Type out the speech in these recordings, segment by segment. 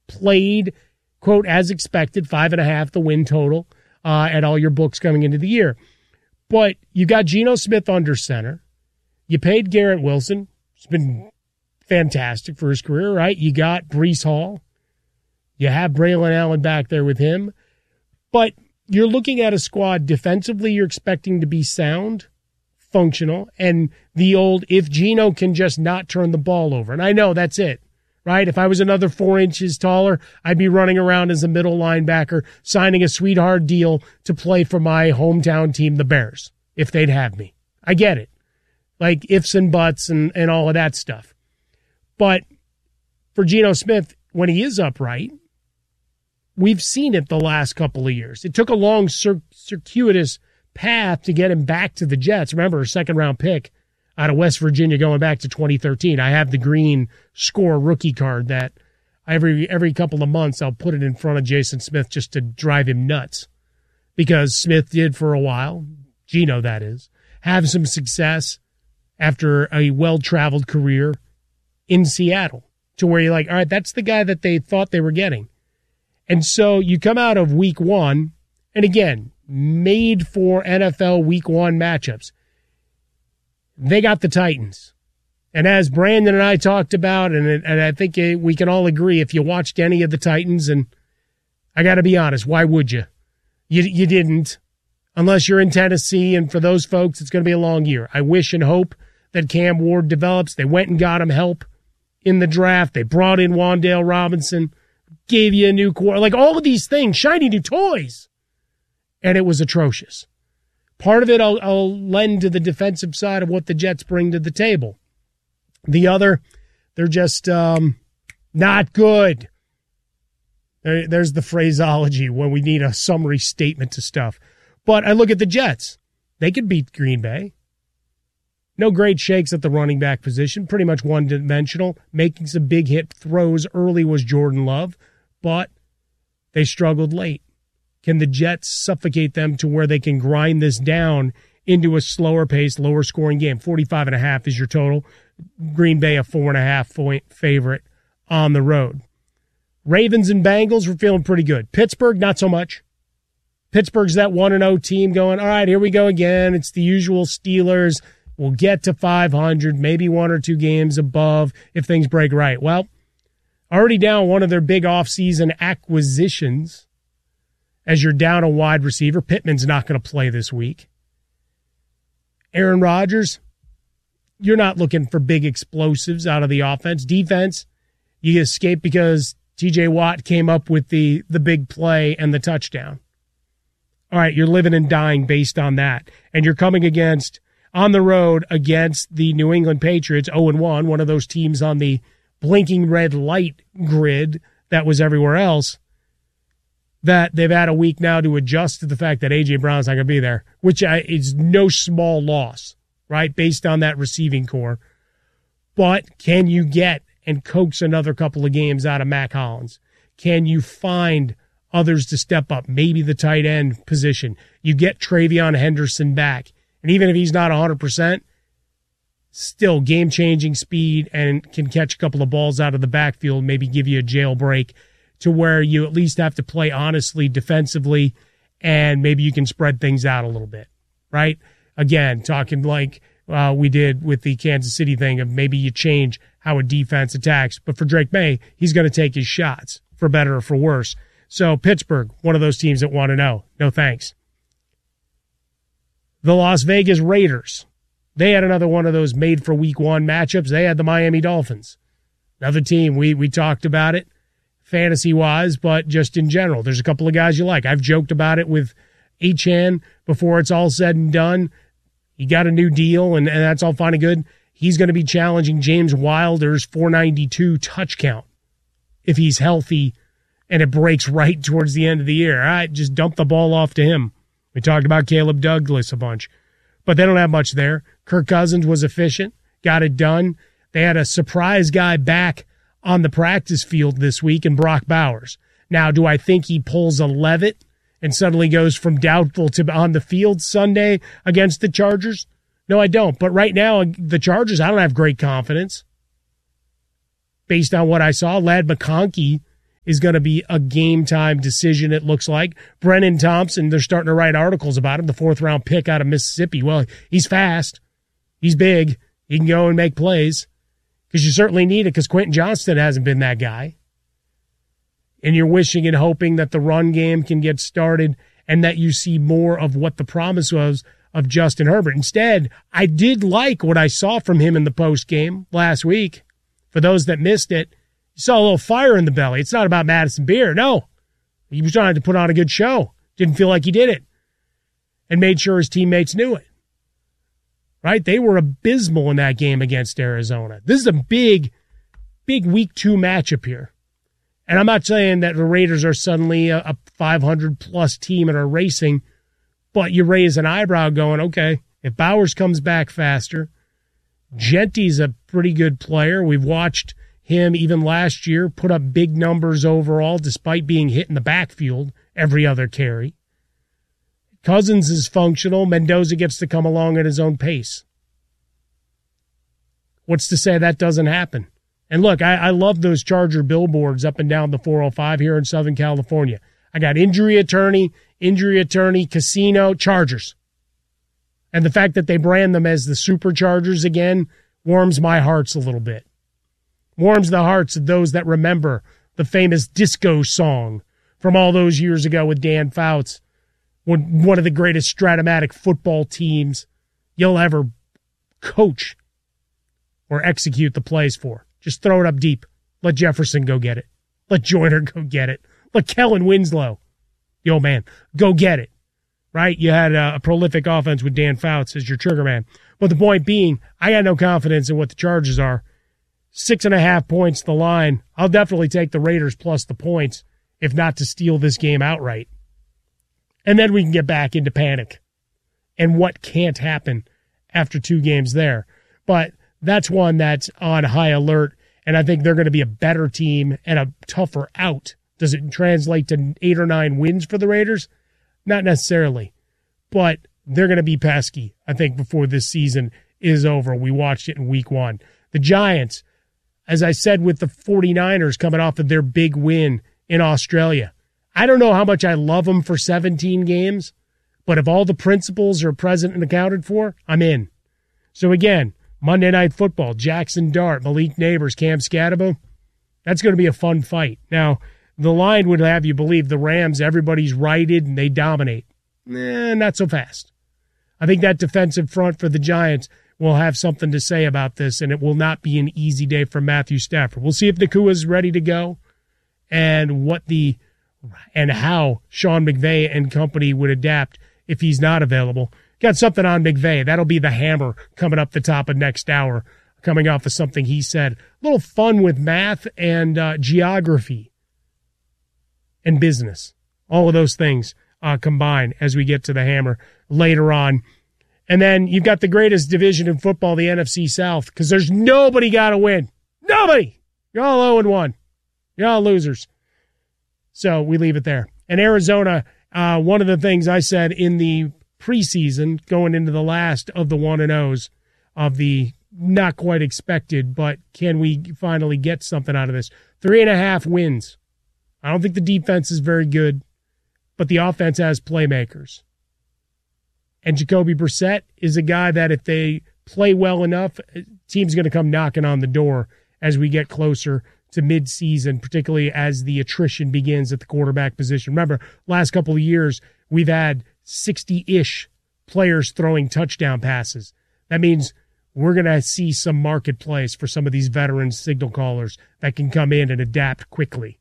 played, quote, as expected, 5.5, the win total at all your books coming into the year. But you got Geno Smith under center. You paid Garrett Wilson. It's been fantastic for his career, right? You got Breece Hall. You have Braylon Allen back there with him. But you're looking at a squad defensively you're expecting to be sound, functional, and the old, if Geno can just not turn the ball over. And I know that's it, right? If I was another 4 inches taller, I'd be running around as a middle linebacker, signing a sweetheart deal to play for my hometown team, the Bears, if they'd have me. I get it. Like ifs and buts and all of that stuff. But for Geno Smith, when he is upright, we've seen it the last couple of years. It took a long circuitous path to get him back to the Jets. Remember, a second-round pick out of West Virginia going back to 2013. I have the green score rookie card that every couple of months I'll put it in front of Jason Smith just to drive him nuts. Because Smith did for a while, Geno that is, have some success after a well-traveled career in Seattle to where you're like, all right, that's the guy that they thought they were getting. And so you come out of week one, and again, made for NFL week one matchups. They got the Titans. And as Brandon and I talked about, and I think we can all agree, if you watched any of the Titans, and I got to be honest, why would you? You didn't, unless you're in Tennessee, and for those folks, it's going to be a long year. I wish and hope that Cam Ward develops. They went and got him help in the draft. They brought in Wan'Dale Robinson, gave you a new core, like all of these things, shiny new toys. And it was atrocious. Part of it I'll lend to the defensive side of what the Jets bring to the table. The other, they're just not good. There's the phraseology when we need a summary statement to stuff. But I look at the Jets. They could beat Green Bay. No great shakes at the running back position, pretty much one-dimensional. Making some big hit throws early was Jordan Love, but they struggled late. Can the Jets suffocate them to where they can grind this down into a slower pace, lower scoring game? 45.5 is your total. Green Bay a 4.5 point favorite on the road. Ravens and Bengals were feeling pretty good. Pittsburgh, not so much. Pittsburgh's that 1-0 team going, all right, here we go again. It's the usual Steelers. We'll get to 500, maybe 1 or 2 games above if things break right. Well, already down one of their big offseason acquisitions as you're down a wide receiver. Pittman's not going to play this week. Aaron Rodgers, you're not looking for big explosives out of the offense. Defense, you escape because TJ Watt came up with the big play and the touchdown. All right, you're living and dying based on that. And you're coming on the road against the New England Patriots, 0-1, one of those teams on the blinking red light grid that was everywhere else, that they've had a week now to adjust to the fact that A.J. Brown's not going to be there, which is no small loss, right, based on that receiving core. But can you get and coax another couple of games out of Mac Hollins? Can you find others to step up, maybe the tight end position? You get Travion Henderson back. And even if he's not 100%, still game-changing speed and can catch a couple of balls out of the backfield, maybe give you a jailbreak to where you at least have to play honestly defensively, and maybe you can spread things out a little bit, right? Again, talking like we did with the Kansas City thing of maybe you change how a defense attacks. But for Drake May, he's going to take his shots, for better or for worse. So Pittsburgh, one of those teams that want to know. No thanks. The Las Vegas Raiders, they had another one of those made for week one matchups. They had the Miami Dolphins. Another team, we talked about it fantasy-wise, but just in general. There's a couple of guys you like. I've joked about it with Achane before it's all said and done. He got a new deal, and that's all fine and good. He's going to be challenging James Wilder's 492 touch count if he's healthy and it breaks right towards the end of the year. All right, just dump the ball off to him. We talked about Caleb Douglas a bunch, but they don't have much there. Kirk Cousins was efficient, got it done. They had a surprise guy back on the practice field this week in Brock Bowers. Now, do I think he pulls a Levitt and suddenly goes from doubtful to on the field Sunday against the Chargers? No, I don't. But right now, the Chargers, I don't have great confidence based on what I saw. Ladd McConkey is going to be a game-time decision, it looks like. Brennan Thompson, they're starting to write articles about him, the 4th-round pick out of Mississippi. Well, he's fast. He's big. He can go and make plays because you certainly need it because Quentin Johnston hasn't been that guy. And you're wishing and hoping that the run game can get started and that you see more of what the promise was of Justin Herbert. Instead, I did like what I saw from him in the postgame last week. For those that missed it, you saw a little fire in the belly. It's not about Madison Beer. No. He was trying to put on a good show. Didn't feel like he did it. And made sure his teammates knew it. Right? They were abysmal in that game against Arizona. This is a big week 2 matchup here. And I'm not saying that the Raiders are suddenly a 500-plus team and are racing, but you raise an eyebrow going, okay, if Bowers comes back faster, Genty's a pretty good player. We've watched him even last year put up big numbers overall despite being hit in the backfield every other carry. Cousins is functional. Mendoza gets to come along at his own pace. What's to say that doesn't happen? And look, I love those Charger billboards up and down the 405 here in Southern California. I got injury attorney, casino, Chargers. And the fact that they brand them as the Superchargers again warms my hearts a little bit. Warms the hearts of those that remember the famous disco song from all those years ago with Dan Fouts. One of the greatest Stratomatic football teams you'll ever coach or execute the plays for. Just throw it up deep. Let Jefferson go get it. Let Joyner go get it. Let Kellen Winslow, the old man, go get it. Right? You had a prolific offense with Dan Fouts as your trigger man. But the point being, I got no confidence in what the Chargers are. 6.5 points the line. I'll definitely take the Raiders plus the points, if not to steal this game outright. And then we can get back into panic and what can't happen after 2 games there. But that's one that's on high alert, and I think they're going to be a better team and a tougher out. Does it translate to 8 or 9 wins for the Raiders? Not necessarily, but they're going to be pesky, I think, before this season is over. We watched it in week 1. The Giants, as I said with the 49ers coming off of their big win in Australia, I don't know how much I love them for 17 games, but if all the principles are present and accounted for, I'm in. So again, Monday Night Football, Jackson Dart, Malik Neighbors, Cam Scatterbo, that's going to be a fun fight. Now, the line would have you believe the Rams, everybody's righted and they dominate. Not so fast. I think that defensive front for the Giants will have something to say about this, and it will not be an easy day for Matthew Stafford. We'll see if Nakua's ready to go and how Sean McVay and company would adapt if he's not available. Got something on McVay. That'll be the hammer coming up the top of next hour, coming off of something he said. A little fun with math and geography and business. All of those things combine as we get to the hammer later on. And then you've got the greatest division in football, the NFC South, because there's nobody got to win. Nobody! You're all 0-1. You're all losers. So we leave it there. And Arizona, one of the things I said in the preseason, going into the last of the 1-0s of the not quite expected, but can we finally get something out of this? 3.5 wins. I don't think the defense is very good, but the offense has playmakers. And Jacoby Brissett is a guy that if they play well enough, team's going to come knocking on the door as we get closer to midseason, particularly as the attrition begins at the quarterback position. Remember, last couple of years, we've had 60-ish players throwing touchdown passes. That means we're going to see some marketplace for some of these veteran signal callers that can come in and adapt quickly.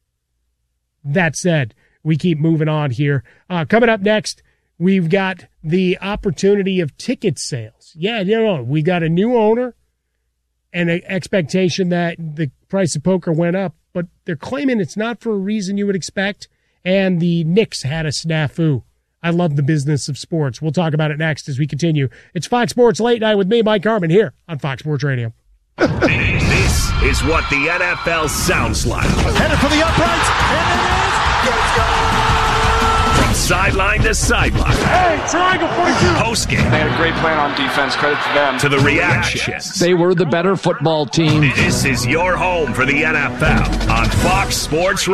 That said, we keep moving on here. Coming up next, we've got the opportunity of ticket sales. Yeah, we got a new owner and an expectation that the price of poker went up, but they're claiming it's not for a reason you would expect, and the Knicks had a snafu. I love the business of sports. We'll talk about it next as we continue. It's Fox Sports Late Night with me, Mike Harmon, here on Fox Sports Radio. This is what the NFL sounds like. Headed for the uprights, and it is. Let's go! From sideline to sideline. Hey, triangle 42. Postgame. They had a great plan on defense. Credit to them. To the reactions. They were the better football team. This is your home for the NFL on Fox Sports Radio.